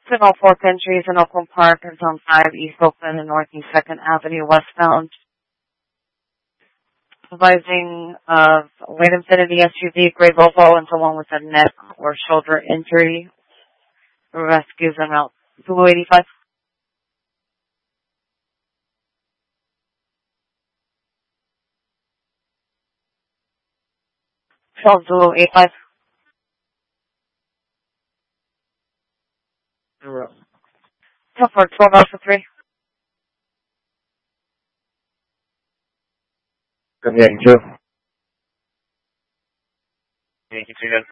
Signal 4 Countries in Oakland Park and Zone 5 East Oakland and Northeast 2nd Avenue westbound. Advising of Wade Infinity SUV, gray Volvo, and someone with a neck or shoulder injury. Rescues on Route 285. 12-085. So for 12 Alpha 3. Yankee 2. Yankee 2 then.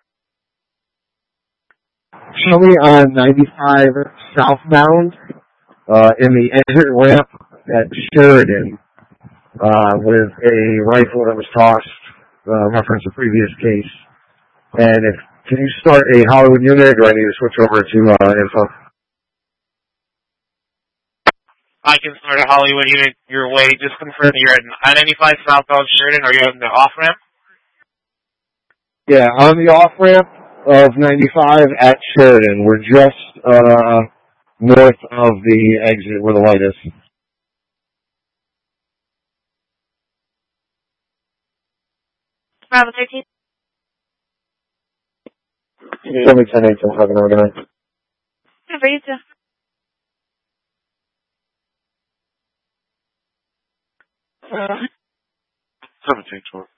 Show me on 95 southbound, in the exit ramp at Sheridan, with a rifle that was tossed, reference a previous case. And can you start a Hollywood unit, or do I need to switch over to, info? I can start a Hollywood unit your way. Just confirm you're at I-95 southbound Sheridan, or you're on the off-ramp? Yeah, on the off-ramp of 95 at Sheridan. We're just north of the exit where the light is. Bravo 13. Show me 10-8, I'm talking over tonight. Yeah, for you too. 17-12.